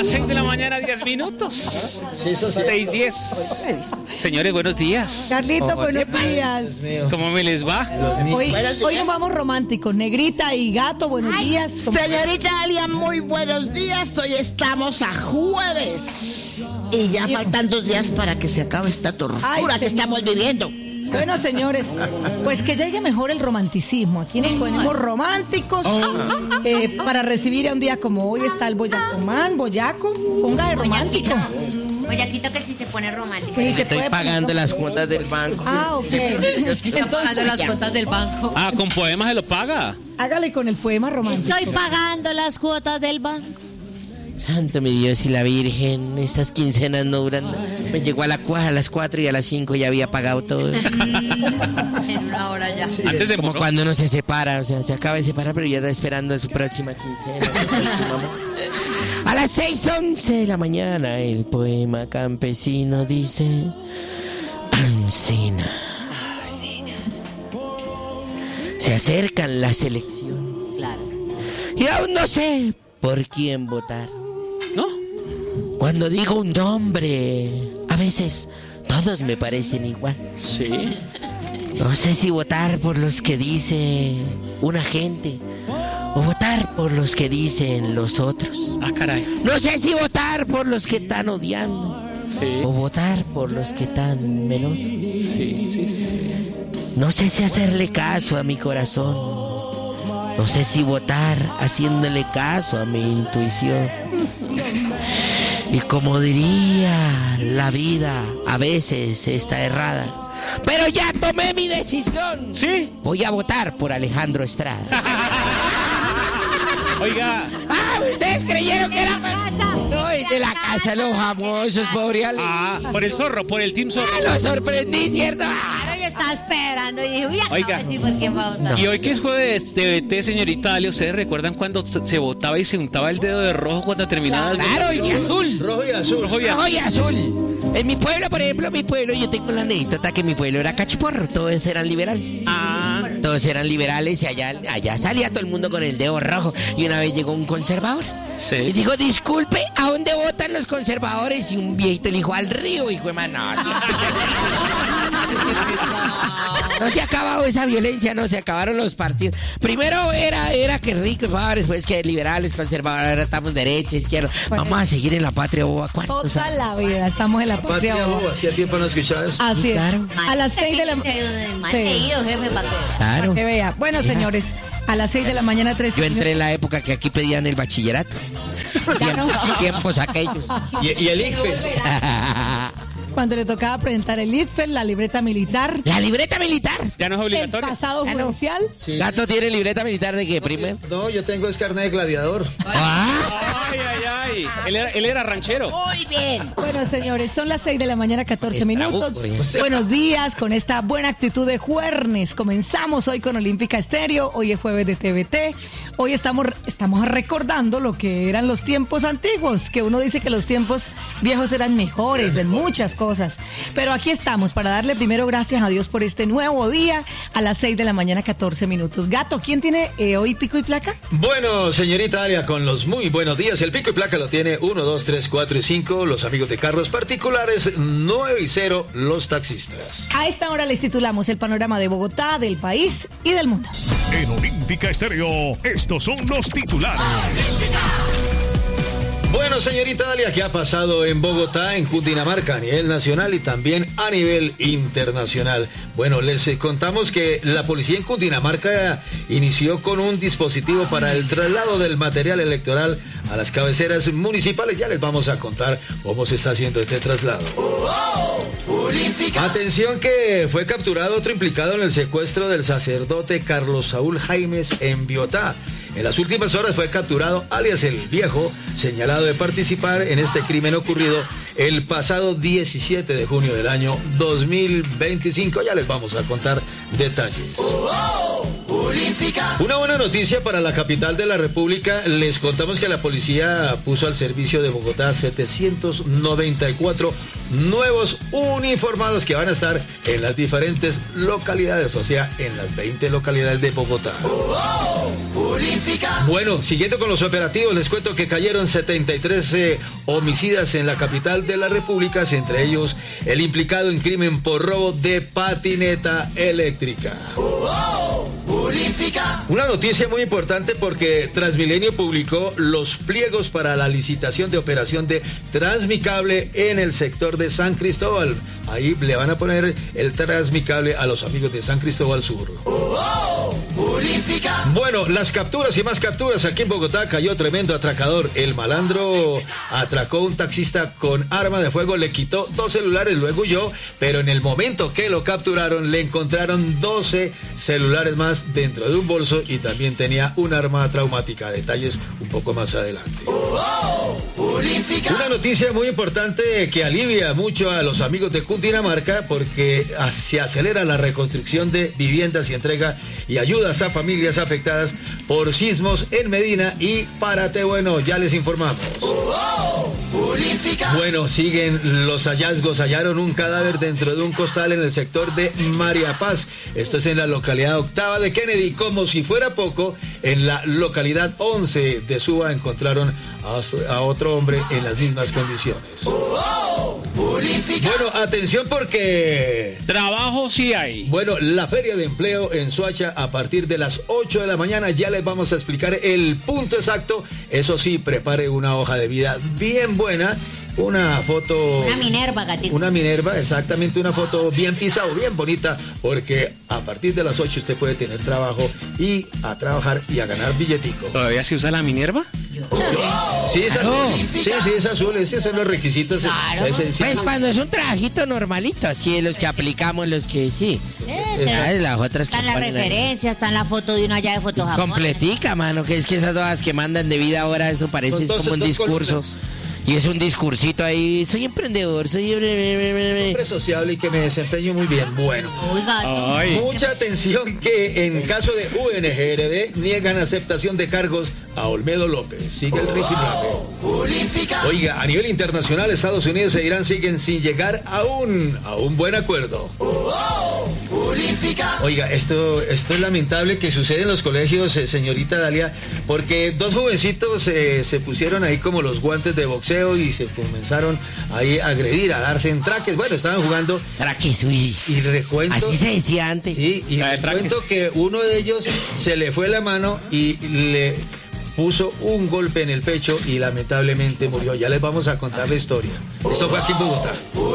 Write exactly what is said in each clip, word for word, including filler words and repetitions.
las seis de la mañana, diez minutos. seis diez. Señores, buenos días. Carlito, buenos días. ¿Cómo me les va? Hoy, hoy nos vamos románticos. Negrita y Gato, buenos Ay, días. señorita Alia, muy buenos días. Hoy estamos a jueves. Y ya faltan dos días para que se acabe esta tortura Ay, que estamos viviendo. Bueno, señores, pues que llegue mejor el romanticismo. Aquí nos ponemos románticos eh, para recibir a un día como hoy. Está el Boyacomán, Boyaco, ponga de romántico. Boyaquito que sí se pone romántico. Que si se Estoy puede pagando poner- las cuotas del banco. Ah, ok. Está pagando las ya, cuotas del banco. Ah, con poemas se lo paga. hágale con el poema romántico. Estoy pagando las cuotas del banco. Santo mi Dios y la Virgen, estas quincenas no duran. Me llegó a, la, cua- a las cuatro y a las cinco ya había pagado todo. En una hora ya. Antes de Como morro. cuando uno se separa, o sea, se acaba de separar, pero ya está esperando a su próxima quincena. su próximo amor. A las seis once de la mañana, el poema campesino dice: Ancina. Se acercan las elecciones. Claro. Y aún no sé por quién votar. ¿No? Cuando digo un nombre, a veces todos me parecen igual. Sí. No sé si votar por los que dice una gente o votar por los que dicen los otros. Ah, caray. No sé si votar por los que están odiando Sí, o votar por los que están menos. sí, sí, sí. No sé si hacerle caso a mi corazón. No sé si votar haciéndole caso a mi intuición. Y como diría, la vida a veces está errada. Pero ya tomé mi decisión. ¿Sí? Voy a votar por Alejandro Estrada. Oiga. Ah, ¿ustedes creyeron que era no, es de la casa de los famosos, pobre Ale. Ah, por el zorro, por el Team Zorro. Ah, lo sorprendí, ¿cierto? Claro, yo estaba esperando y dije, uy, acabo Oiga. de decir por quién va a votar. Y hoy que es jueves de B T, señorita Ale, ¿ustedes recuerdan cuando se votaba y se untaba el dedo de rojo cuando terminaba el Claro, y azul. Rojo y azul. rojo y Rojo y azul. En mi pueblo, por ejemplo, mi pueblo, yo tengo la anécdota que mi pueblo era cachiporro, todos eran liberales. Ah, Todos eran liberales y allá, allá salía todo el mundo con el dedo rojo. Y una vez llegó un conservador y sí. dijo, disculpe, ¿a dónde votan los conservadores? Y un viejito le dijo, al río, hijo de mano. No se ha acabado esa violencia, no se acabaron los partidos. Primero era, era que rico, después que liberales, conservadores, ahora estamos derecha, izquierda. Vamos a seguir en la patria boba. ¿Cuántos Toda años? la vida estamos en la patria. Patria boba. boba, hacía tiempo no escuchaba eso. Así es. Claro. A las seis de la Mal Sí. leído, jefe, para que... Claro. que vea. Bueno, señores, a las seis de la mañana, tres Yo entré en la época que aquí pedían el bachillerato. Tiempo- tiempos aquellos. Y, y el I C F E S. cuando le tocaba presentar el I S F E, la libreta militar, La libreta militar. Ya no es el obligatorio. pasado Ah, no. judicial. Sí. Gato tiene libreta militar de qué, primero. No, yo tengo es carnet de gladiador. Ah, Ay, ay, ay. Él era, él era ranchero. Muy bien. Bueno, señores, son las seis de la mañana, catorce Es minutos. trabuco, ¿eh? Buenos días, con esta buena actitud de jueves. Comenzamos hoy con Olímpica Estéreo. Hoy es jueves de T V T. Hoy estamos, estamos recordando lo que eran los tiempos antiguos, que uno dice que los tiempos viejos eran mejores en muchas cosas. Pero aquí estamos para darle primero gracias a Dios por este nuevo día a las seis de la mañana, catorce minutos. Gato, ¿quién tiene eh, hoy pico y placa? Bueno, señorita Alia, con los muy buenos días. El pico y placa lo tiene uno, dos, tres, cuatro y cinco. Los amigos de carros particulares, nueve y cero, los taxistas. A esta hora les titulamos el panorama de Bogotá, del país y del mundo. En Olímpica Estéreo, estos son los titulares. Bueno, señorita Dalia, ¿qué ha pasado en Bogotá, en Cundinamarca, a nivel nacional y también a nivel internacional? Bueno, les eh, contamos que la policía en Cundinamarca inició con un dispositivo para el traslado del material electoral a las cabeceras municipales. Ya les vamos a contar cómo se está haciendo este traslado. Atención que fue capturado otro implicado en el secuestro del sacerdote Carlos Saúl Jaimes en Biotá. En las últimas horas fue capturado alias El Viejo, señalado de participar en este crimen ocurrido el pasado diecisiete de junio del año dos mil veinticinco. Ya les vamos a contar detalles. Una buena noticia para la capital de la República. Les contamos que la policía puso al servicio de Bogotá setecientos noventa y cuatro nuevos uniformados que van a estar en las diferentes localidades, o sea, en las veinte localidades de Bogotá. Bueno, siguiendo con los operativos, les cuento que cayeron setenta y tres eh, homicidas en la capital de la República, entre ellos el implicado en crimen por robo de patineta eléctrica. Una noticia muy importante porque Transmilenio publicó los pliegos para la licitación de operación de Transmicable en el sector de San Cristóbal. Ahí le van a poner el Transmicable a los amigos de San Cristóbal Sur. Bueno, las capturas y más capturas. Aquí en Bogotá cayó tremendo atracador. El malandro atracó a un taxista con arma de fuego, le quitó dos celulares, luego huyó, pero en el momento que lo capturaron le encontraron doce celulares más dentro de un bolso y también tenía un arma traumática. Detalles un poco más adelante. Una noticia muy importante que alivia mucho a los amigos de Cundinamarca porque se acelera la reconstrucción de viviendas y entrega y ayudas a familias afectadas por sismos en Medina y Párate. Bueno, ya les informamos. Bueno, siguen los hallazgos. Hallaron un cadáver dentro de un costal en el sector de María Paz. Esto es en la localidad octava de Kennedy. Como si fuera poco, en la localidad once de Suba encontraron a, a otro hombre en las mismas condiciones. Bueno, atención porque... trabajo sí hay. Bueno, la feria de empleo en Soacha a partir de las ocho de la mañana. Ya les vamos a explicar el punto exacto. Eso sí, prepare una hoja de vida bien buena. Una foto... Una Minerva, gatito. Una Minerva, exactamente, una foto bien pisada, bien bonita, porque a partir de las ocho usted puede tener trabajo y a trabajar y a ganar billetico. ¿Todavía se usa la Minerva? Sí, es azul. Sí, sí, es azul. Esos son los requisitos claro. Pues cuando es un trabajito normalito, así es los que aplicamos, los que sí. Eh, Las otras que está en la referencia, está en la foto de una allá de foto Japón. Completica, mano, que es que esas hojas que mandan de vida ahora, eso parece dos, como un discurso. Columnas. Y es un discursito ahí, soy emprendedor, soy... Hombre sociable y que me desempeño muy bien. Bueno, Oiga, Ay. mucha atención que en caso de U N G R D niegan aceptación de cargos a Olmedo López. Sigue el rifirrafe. Oiga, a nivel internacional, Estados Unidos e Irán siguen sin llegar aún a un buen acuerdo. Oiga, esto, esto es lamentable que sucede en los colegios, eh, señorita Dalia, porque dos jovencitos eh, se pusieron ahí como los guantes de boxeo y se comenzaron ahí a agredir, a darse en traques. Bueno, estaban jugando. Traques, uy. Y recuento. Así se decía antes. Sí, y La de recuento que uno de ellos se le fue la mano y le puso un golpe en el pecho y lamentablemente murió. Ya les vamos a contar la historia. Esto fue aquí en Bogotá.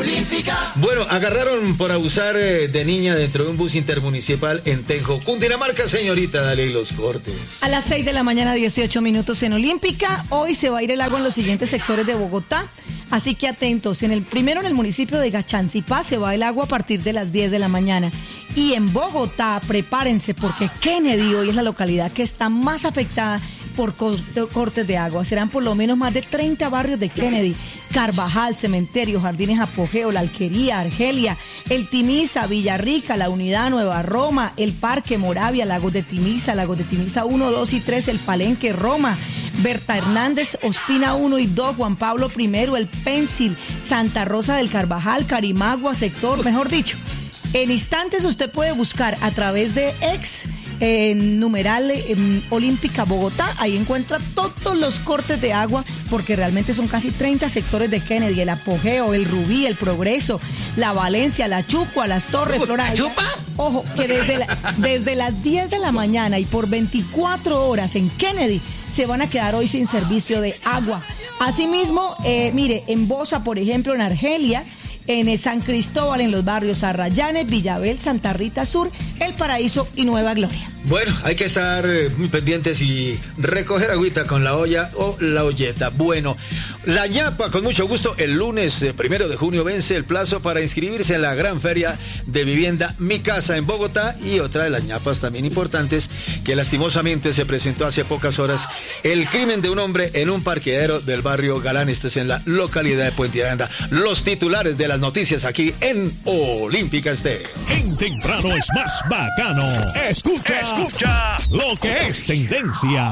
Bueno, agarraron por abusar eh, de niña dentro de un bus intermunicipal en Tenjo, Cundinamarca, señorita. Dale los cortes. A las seis de la mañana, dieciocho minutos en Olímpica. Hoy se va a ir el agua en los siguientes sectores de Bogotá. Así que atentos. En el primero, en el municipio de Gachancipá, se va el agua a partir de las diez de la mañana. Y en Bogotá, prepárense porque Kennedy hoy es la localidad que está más afectada por cortes de agua. Serán por lo menos más de treinta barrios de Kennedy: Carvajal, Cementerio, Jardines Apogeo, La Alquería, Argelia, El Timiza, Villarrica, La Unidad, Nueva Roma, El Parque, Moravia, Lagos de Timiza, Lagos de Timiza uno, dos y tres, El Palenque, Roma, Berta Hernández, Ospina uno y dos, Juan Pablo primero, El Pensil, Santa Rosa del Carvajal, Carimagua, sector, mejor dicho. En instantes usted puede buscar a través de ex en numeral en Olímpica Bogotá, ahí encuentra todos los cortes de agua, porque realmente son casi treinta sectores de Kennedy: el Apogeo, el Rubí, el Progreso, la Valencia, la Chucua, las Torres, Flora. ¿Chupa? Ojo, que desde, la, desde las diez de la mañana y por veinticuatro horas en Kennedy se van a quedar hoy sin servicio de agua. Asimismo, eh, mire, en Bosa, por ejemplo, en Argelia, en San Cristóbal, en los barrios Arrayanes, Villabel, Santa Rita Sur, El Paraíso y Nueva Gloria. Bueno, hay que estar eh, muy pendientes y recoger agüita con la olla o la olleta. Bueno, la ñapa, con mucho gusto, el lunes eh, primero de junio vence el plazo para inscribirse en la gran feria de vivienda Mi Casa en Bogotá, y otra de las ñapas también importantes que lastimosamente se presentó hace pocas horas: el crimen de un hombre en un parqueadero del barrio Galán. Este es en la localidad de Puente Aranda. Los titulares de las noticias aquí en Olímpica Estéreo. En temprano es más bacano. Escucha Escucha lo que es tendencia.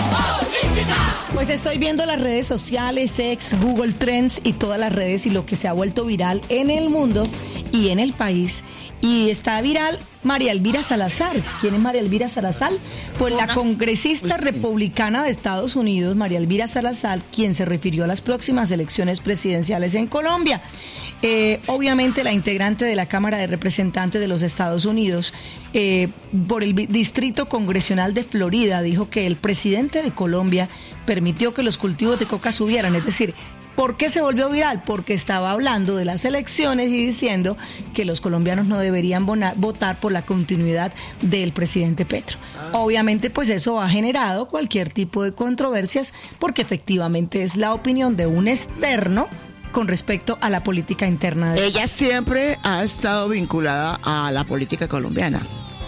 Pues estoy viendo las redes sociales, X, Google Trends y todas las redes y lo que se ha vuelto viral en el mundo y en el país. Y está viral María Elvira Salazar. ¿Quién es María Elvira Salazar? Pues la congresista republicana de Estados Unidos, María Elvira Salazar, quien se refirió a las próximas elecciones presidenciales en Colombia. Eh, obviamente la integrante de la Cámara de Representantes de los Estados Unidos eh, por el Distrito Congresional de Florida dijo que el presidente de Colombia permitió que los cultivos de coca subieran, es decir, ¿por qué se volvió viral? Porque estaba hablando de las elecciones y diciendo que los colombianos no deberían bonar, votar por la continuidad del presidente Petro. Ah. Obviamente, pues eso ha generado cualquier tipo de controversias porque efectivamente es la opinión de un externo con respecto a la política interna de... Ella siempre ha estado vinculada a la política colombiana.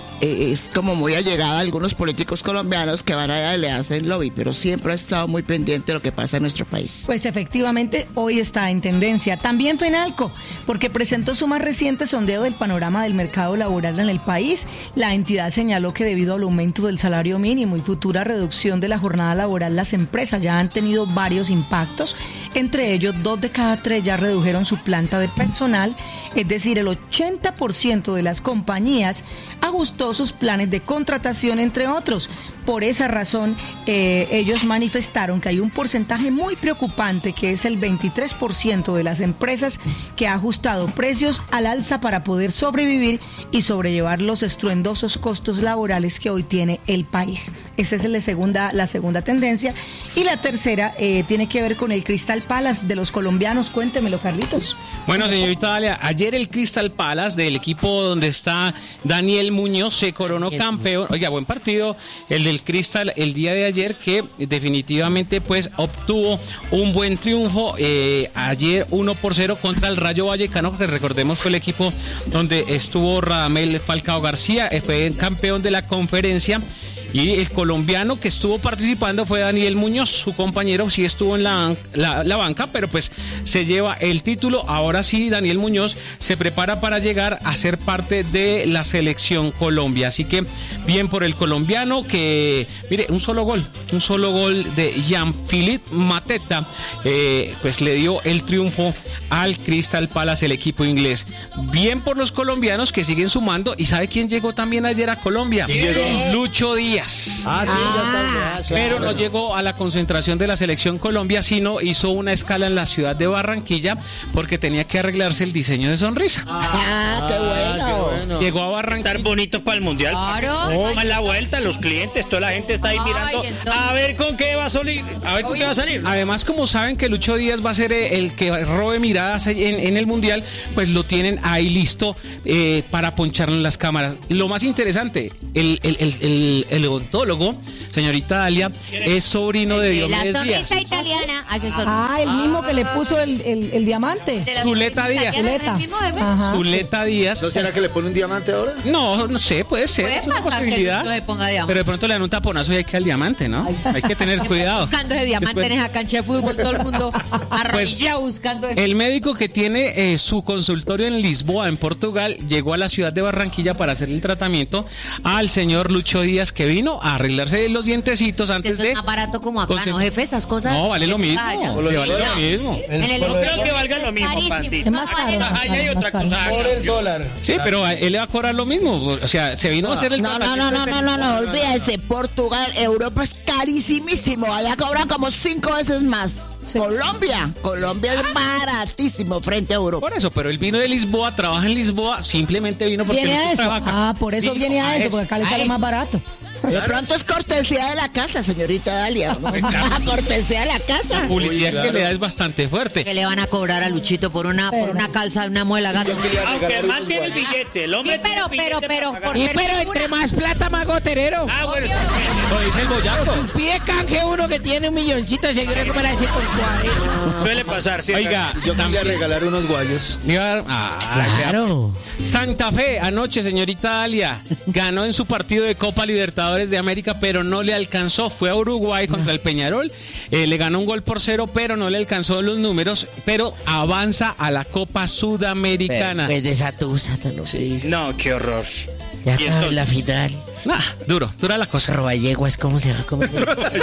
Es como muy allegada a algunos políticos colombianos que van allá y le hacen lobby, pero siempre ha estado muy pendiente de lo que pasa en nuestro país. Pues efectivamente hoy está en tendencia. También Fenalco, porque presentó su más reciente sondeo del panorama del mercado laboral en el país. La entidad señaló que debido al aumento del salario mínimo y futura reducción de la jornada laboral, las empresas ya han tenido varios impactos. Entre ellos, dos de cada tres ya redujeron su planta de personal, es decir, el ochenta por ciento de las compañías ajustó sus planes de contratación, entre otros. Por esa razón, eh, ellos manifestaron que hay un porcentaje muy preocupante, que es el veintitrés por ciento de las empresas que ha ajustado precios al alza para poder sobrevivir y sobrellevar los estruendosos costos laborales que hoy tiene el país. Esa es la segunda, la segunda tendencia. Y la tercera eh, tiene que ver con el Crystal Palace de los colombianos. Cuéntemelo, Carlitos. Bueno, señorita Dalia, ayer el Crystal Palace del equipo donde está Daniel Muñoz se coronó campeón. Oiga, buen partido el del Crystal el día de ayer, que definitivamente pues obtuvo un buen triunfo eh, ayer uno por cero contra el Rayo Vallecano, que recordemos fue el equipo donde estuvo Radamel Falcao García, eh, fue campeón de la conferencia. Y el colombiano que estuvo participando fue Daniel Muñoz, su compañero sí estuvo en la, la, la banca, pero pues se lleva el título. Ahora sí, Daniel Muñoz se prepara para llegar a ser parte de la selección Colombia. Así que bien por el colombiano, que mire, un solo gol, un solo gol de Jean-Philippe Mateta, eh, pues le dio el triunfo al Crystal Palace, el equipo inglés. Bien por los colombianos que siguen sumando. ¿Y sabe quién llegó también ayer a Colombia? Lucho Díaz. Ah, sí, ya está. Ah, pero claro. no llegó a la concentración de la selección Colombia, sino hizo una escala en la ciudad de Barranquilla porque tenía que arreglarse el diseño de sonrisa. Ah, qué bueno. Ah, qué bueno. Llegó a Barranquilla. Estar bonito para el mundial. Claro. Toma la vuelta, los clientes, toda la gente está ahí Ay, mirando. entonces- A ver con qué va a salir. A ver con qué va a salir. Además, como saben que Lucho Díaz va a ser el que robe miradas en, en el mundial, pues lo tienen ahí listo eh, para poncharlo en las cámaras. Lo más interesante, el, el, el, el, el odontólogo, señorita Dalia, es sobrino de La Diomedes Díaz. sonrisa italiana hace eso. Ah, el mismo que le puso el, el, el diamante. De la Zuleta sonrisa Díaz. italiana, Zuleta. ¿el mismo jefe? Ajá. Zuleta Díaz. ¿No será que le pone un diamante ahora? No, no sé, puede ser, Puede es una pasar que posibilidad. Lucho se ponga diamante. Pero de pronto le dan un taponazo y hay que al diamante, ¿no? Hay que tener cuidado. Buscando ese diamante Después- en esa cancha de fútbol, todo el mundo arrodillado buscando eso. El médico que tiene eh, su consultorio en Lisboa, en Portugal, llegó a la ciudad de Barranquilla para hacer el tratamiento al señor Lucho Díaz, que vino a arreglarse los dientecitos antes Eso de... es más barato como acá, Concent- ¿no, jefe? Esas cosas. No, vale lo mismo. Ah, ya. Le vale No. lo mismo. En el No creo exterior que valga es lo mismo, carísimo. Pandita. Es más caro, Ahí más ahí hay caro, otra más caro. cosa. Por el dólar. Sí, pero a él le va a cobrar lo mismo. O sea, se vino a hacer el No, no, no, no, no, no, no, olvídese. Portugal, Europa es carísimísimo. Allá cobran como cinco veces más. Sí. Colombia, Colombia es baratísimo frente a Europa. Por eso, pero él vino de Lisboa, trabaja en Lisboa, simplemente vino porque Viene Lucho a eso. trabaja. Ah, por eso Vino viene a eso, eso. porque acá le A sale eso. más barato. De pronto es cortesía de la casa, señorita Dalia. Cortesía de la casa. La publicidad Uy, claro. que le da es bastante fuerte. Que le van a cobrar a Luchito por una, por una calza, una muela gato. Aunque mantiene el billete, el hombre Sí, pero, tiene el pero, billete pero, para por pagar. Y ser pero figura. entre más plata, más goterero. Ah, bueno, Lo dice el boyaco. Pide canje uno que tiene un milloncito de seguidores como la hace con cuarenta. suele pasar, sí. Oiga, Yo quería también- regalar unos guayos. le iba a dar- ah, Claro. Santa Fe, anoche, señorita Dalia, ganó en su partido de Copa Libertadores de América, pero no le alcanzó. Fue a Uruguay contra el Peñarol, eh, le ganó un gol por cero, pero no le alcanzó los números, pero avanza a la Copa Sudamericana. Pues de esa tusa, te lo digo. No, qué horror. Ya estaba en la final. Nah, duro, dura la cosa. Robayeguas, ¿cómo se llama? ¿Cómo se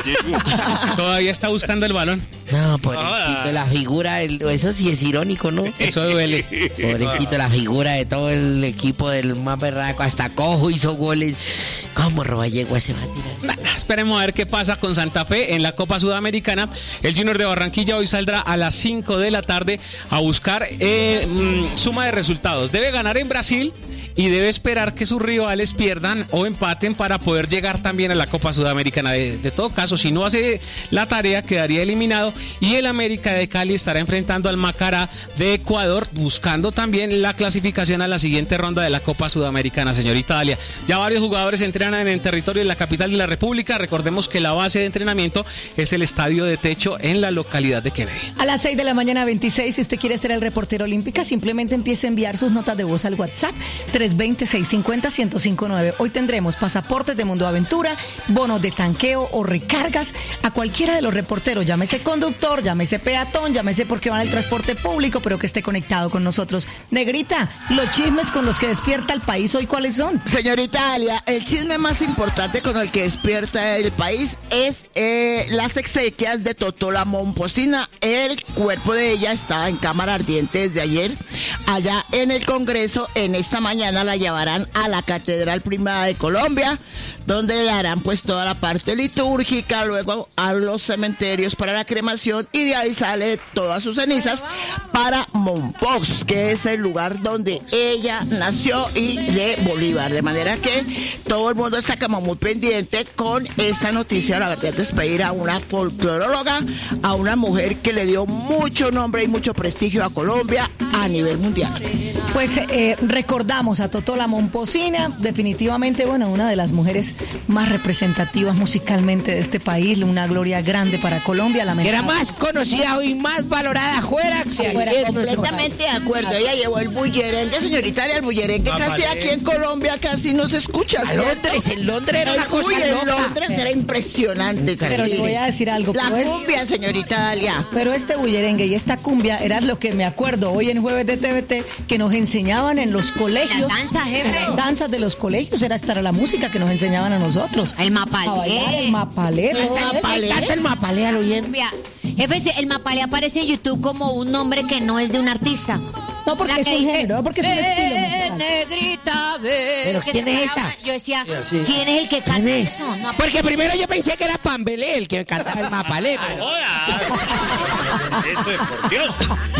llama? Todavía está buscando el balón. No, pobrecito, la figura, el- eso sí es irónico, ¿no? Eso duele. Pobrecito, la figura de todo el equipo del más berraco, hasta Cojo hizo goles. ¿Cómo Robayeguas se va a tirar? Bueno, esperemos a ver qué pasa con Santa Fe en la Copa Sudamericana. El Junior de Barranquilla hoy saldrá a las cinco de la tarde a buscar eh, mm, suma de resultados. Debe ganar en Brasil y debe esperar que sus rivales pierdan o empaten para poder llegar también a la Copa Sudamericana. De, de todo caso, si no hace la tarea, quedaría eliminado y el América de Cali estará enfrentando al Macará de Ecuador, buscando también la clasificación a la siguiente ronda de la Copa Sudamericana, señorita Dalia. Ya varios jugadores entrenan en el territorio de la capital de la República. Recordemos que la base de entrenamiento es el Estadio de Techo en la localidad de Kennedy. A las seis de la mañana veintiséis, si usted quiere ser el reportero olímpica, simplemente empiece a enviar sus notas de voz al WhatsApp tres dos cero, seis cinco cero, uno cero cinco nueve. Hoy tendremos pasaportes de Mundo Aventura, bonos de tanqueo o recargas a cualquiera de los reporteros, llámese conductor, llámese peatón, llámese porque van al transporte público, pero que esté conectado con nosotros. Negrita, los chismes con los que despierta el país hoy, ¿cuáles son? Señorita Alia, el chisme más importante con el que despierta el país es eh, las exequias de Totola Momposina. El cuerpo de ella estaba en cámara ardiente desde ayer. Allá en el Congreso, en esta mañana la llevarán a la Catedral Primada de Colombia, donde le harán pues toda la parte litúrgica, luego a los cementerios para la cremación y de ahí sale todas sus cenizas para Mompox, que es el lugar donde ella nació y de Bolívar. De manera que todo el mundo está como muy pendiente con esta noticia. La verdad es despedir a una folcloróloga, a una mujer que le dio mucho nombre y mucho prestigio a Colombia a nivel mundial. Pues eh, recordamos a Totola Momposina, definitivamente, bueno, una de las mujeres más representativas musicalmente de este país, una gloria grande para Colombia. Que era más conocida y más valorada afuera que Fuera aquí en nuestro completamente de acuerdo. Ella llevó el bullerengue, señorita, y el bullerengue casi aquí en Colombia casi no se escucha. país. A ¿cierto? Londres, en Londres era una Uy, cosa en loca. Londres era impresionante. Pero le sí. voy a decir algo, La pero es- cumbia, señorita Dalia. Pero este bullerengue y esta cumbia era lo que me acuerdo hoy en Jueves de T V T que nos enseñaban en los colegios. Las danzas, jefe. En las danzas de los colegios era esta era la música que nos enseñaban a nosotros. El mapalé. A bailar, el mapalé. El todo eso. mapalé. Canta el mapalé, lo bien. Mira, jefe, si el mapalé aparece en YouTube como un nombre que no es de un artista. No porque La es que un dice, género, no porque es un estilo "Eh, musical. negrita, ve", Pero que ¿quién se es paraba- esta? Yo decía, ¿quién es el que canta ¿Quién es? eso? No, Porque primero yo pensé que era Pambelé el que cantaba el mapalé. pero- Joda. Esto es por Dios.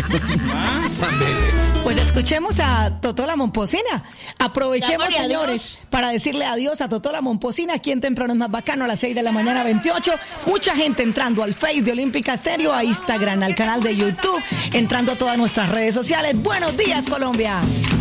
Pues escuchemos a Totola Momposina. Aprovechemos, Dámosle señores, para decirle adiós a Totola Momposina. Aquí en Temprano es más bacano a las seis de la mañana veintiocho. Mucha gente entrando al Face de Olímpica Estéreo, a Instagram, al canal de YouTube, entrando a todas nuestras redes sociales. Buenos días, Colombia.